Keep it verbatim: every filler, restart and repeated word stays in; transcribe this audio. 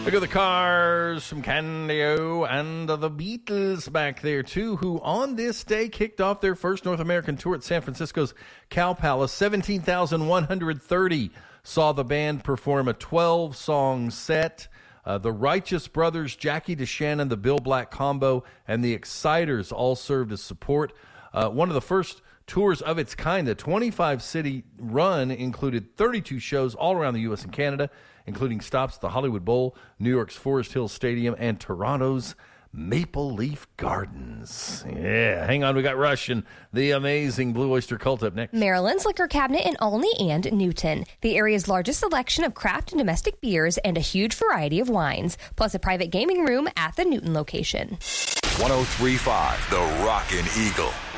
Look at the Cars, some Candy-O, and the Beatles back there, too, who on this day kicked off their first North American tour at San Francisco's Cow Palace. seventeen thousand one hundred thirty saw the band perform a twelve-song set. Uh, the Righteous Brothers, Jackie DeShannon, the Bill Black Combo, and the Exciters all served as support. Uh, one of the first tours of its kind, the twenty-five city run included thirty-two shows all around the U S and Canada, including stops at the Hollywood Bowl, New York's Forest Hill Stadium, and Toronto's Maple Leaf Gardens. Yeah, hang on, we got Rush and the amazing Blue Oyster Cult up next. Maryland's Liquor Cabinet in Olney and Newton. The area's largest selection of craft and domestic beers and a huge variety of wines, plus a private gaming room at the Newton location. one oh three point five The Rockin' Eagle.